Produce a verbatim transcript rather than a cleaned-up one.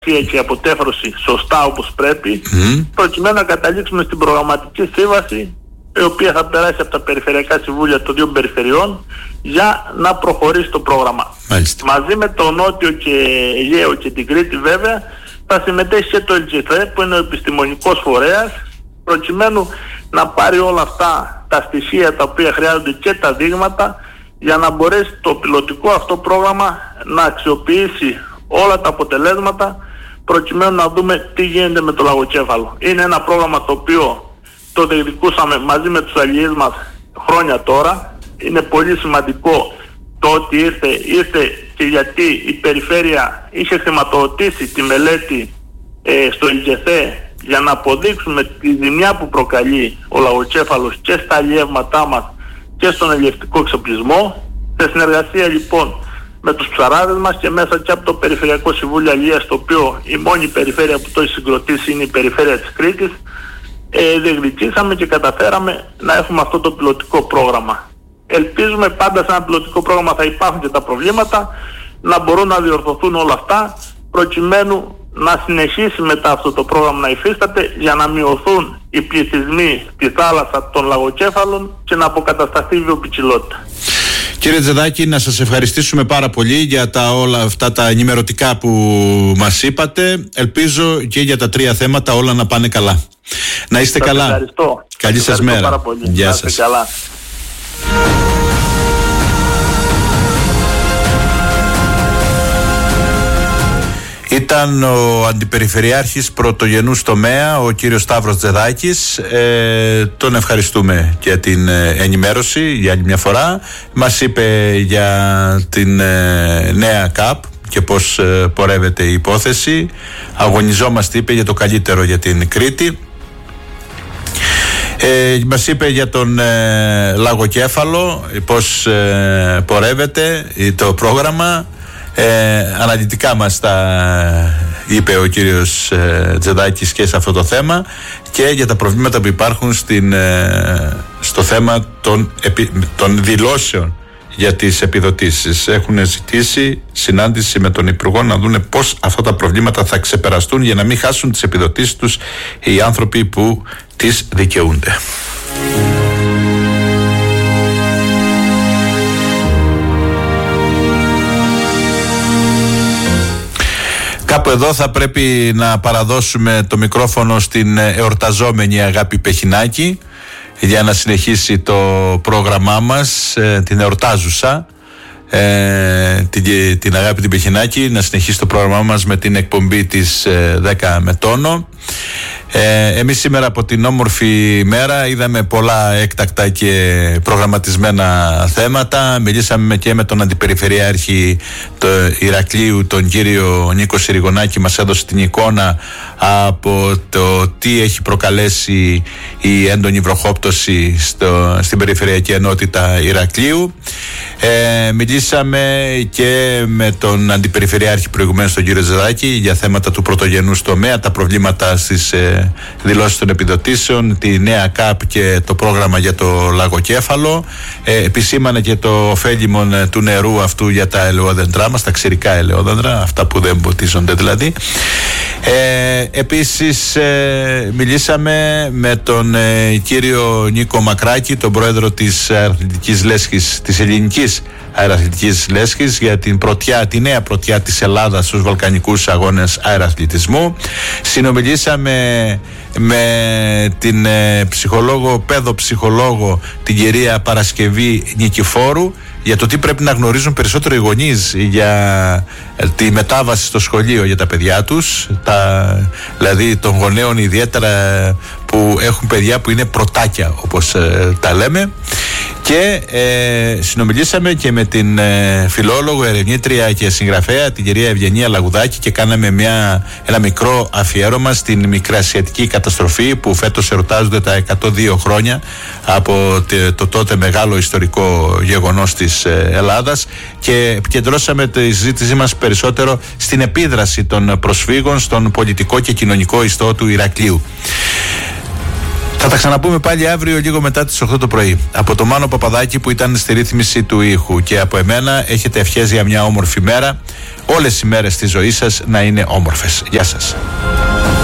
και η αποτέφρωση σωστά όπως πρέπει, mm. προκειμένου να καταλήξουμε στην προγραμματική σύμβαση, η οποία θα περάσει από τα περιφερειακά συμβούλια των δύο περιφερειών για να προχωρήσει το πρόγραμμα. Μάλιστα. Μαζί με το Νότιο και Αιγαίο και την Κρήτη βέβαια θα συμμετέχει και το ελ τζι εφ που είναι ο επιστημονικός φορέας, προκειμένου να πάρει όλα αυτά τα στοιχεία τα οποία χρειάζονται και τα δείγματα για να μπορέσει το πιλωτικό αυτό πρόγραμμα να αξιοποιήσει όλα τα αποτελέσματα, προκειμένου να δούμε τι γίνεται με το λαγοκέφαλο. Είναι ένα πρόγραμμα το οποίο το διεκδικούσαμε μαζί με τους αλληλείς μας χρόνια τώρα. Είναι πολύ σημαντικό το ότι ήρθε, ήρθε και γιατί η περιφέρεια είχε χρηματοδοτήσει τη μελέτη ε, στο ΕΛΤΖΕΘΕ για να αποδείξουμε τη ζημιά που προκαλεί ο λαγοκέφαλος και στα αλλιεύματά μας και στον αλλιευτικό εξοπλισμό. Σε συνεργασία λοιπόν με τους ψαράδες μας και μέσα και από το Περιφερειακό Συμβούλιο Αλίας, το οποίο η μόνη περιφέρεια που το έχει συγκροτήσει είναι η περιφέρεια της Κρήτης, ε, διεκδικήσαμε και καταφέραμε να έχουμε αυτό το πιλωτικό πρόγραμμα. Ελπίζουμε πάντα σε ένα πιλωτικό πρόγραμμα θα υπάρχουν και τα προβλήματα, να μπορούν να διορθωθούν όλα αυτά, προκειμένου να συνεχίσει μετά αυτό το πρόγραμμα να υφίσταται για να μειωθούν οι πληθυσμοί στη θάλασσα των λαγοκέφαλων και να αποκατασταθεί η βιοποικιλότητα. Κύριε Τζεδάκη, να σας ευχαριστήσουμε πάρα πολύ για τα όλα αυτά τα ενημερωτικά που μας είπατε. Ελπίζω και για τα τρία θέματα όλα να πάνε καλά. Να είστε σας καλά. Ευχαριστώ. Καλή σας, σας μέρα. Πάρα πολύ. Γεια να σας. Καλά. Ήταν ο Αντιπεριφερειάρχης Πρωτογενούς Τομέα, ο κύριος Σταύρος Τζεδάκης. Ε, τον ευχαριστούμε για την ενημέρωση για άλλη μια φορά. Μας είπε για την ε, νέα ΚΑΠ και πώς ε, πορεύεται η υπόθεση. Αγωνιζόμαστε, είπε, για το καλύτερο για την Κρήτη. Ε, μας είπε για τον ε, λαγοκέφαλο, πώς ε, πορεύεται το πρόγραμμα. Ε, αναλυτικά μας τα είπε ο κύριος ε, Τζεδάκης και σε αυτό το θέμα και για τα προβλήματα που υπάρχουν στην, ε, στο θέμα των, επι, των δηλώσεων για τις επιδοτήσεις. Έχουν ζητήσει συνάντηση με τον Υπουργό να δούνε πώς αυτά τα προβλήματα θα ξεπεραστούν για να μην χάσουν τις επιδοτήσεις τους οι άνθρωποι που τις δικαιούνται. Κάπου εδώ θα πρέπει να παραδώσουμε το μικρόφωνο στην εορταζόμενη Αγάπη Πεχινάκη για να συνεχίσει το πρόγραμμά μας, την εορτάζουσα, ε, την, την Αγάπη την Πεχινάκη, να συνεχίσει το πρόγραμμά μας με την εκπομπή της δέκα με τόνο. Ε, εμείς σήμερα από την όμορφη μέρα είδαμε πολλά έκτακτα και προγραμματισμένα θέματα. Μιλήσαμε και με τον Αντιπεριφερειάρχη του Ηρακλείου, τον κύριο Νίκο Συριγωνάκη. Μας έδωσε την εικόνα από το τι έχει προκαλέσει η έντονη βροχόπτωση στο, στην Περιφερειακή Ενότητα Ηρακλείου. Ε, μιλήσαμε και με τον Αντιπεριφερειάρχη προηγουμένως, τον κύριο Τζεδάκη, για θέματα του πρωτογενούς τομέα, τα προβλήματα στις ε, δηλώσεις των επιδοτήσεων, τη νέα ΚΑΠ και το πρόγραμμα για το λαγοκέφαλο. Ε, επισήμανε και το ωφέλιμο ε, του νερού αυτού για τα ελαιόδεντρά μας, τα ξηρικά ελαιόδεντρα, αυτά που δεν ποτίζονται δηλαδή. Ε, επίσης ε, μιλήσαμε με τον ε, κύριο Νίκο Μακράκη, τον πρόεδρο της Αεραθλητικής Λέσχης, της Ελληνικής Αεραθλητικής Λέσχης, για την πρωτιά, τη νέα πρωτιά της Ελλάδας στους Βαλκανικούς Αγώνες Αεραθλητισμού. Συνομιλήσαμε με την ε, ψυχολόγο, παιδοψυχολόγο, την κυρία Παρασκευή Νικηφόρου, για το τι πρέπει να γνωρίζουν περισσότερο οι γονείς για τη μετάβαση στο σχολείο για τα παιδιά τους, τα, δηλαδή των γονέων ιδιαίτερα που έχουν παιδιά που είναι πρωτάκια, όπως ε, τα λέμε. Και ε, συνομιλήσαμε και με την ε, φιλόλογο, ερευνήτρια και συγγραφέα, την κυρία Ευγενία Λαγουδάκη, και κάναμε μια, ένα μικρό αφιέρωμα στην μικρασιατική καταστροφή που φέτος εορτάζονται τα εκατό δύο χρόνια από το, το τότε μεγάλο ιστορικό γεγονός της ε, Ελλάδας, και επικεντρώσαμε τη συζήτησή μας περισσότερο στην επίδραση των προσφύγων στον πολιτικό και κοινωνικό ιστό του Ηρακλείου. Θα τα ξαναπούμε πάλι αύριο λίγο μετά τις οκτώ το πρωί. Από το Μάνο Παπαδάκη που ήταν στη ρύθμιση του ήχου και από εμένα έχετε ευχές για μια όμορφη μέρα. Όλες οι μέρες της ζωής σας να είναι όμορφες. Γεια σας.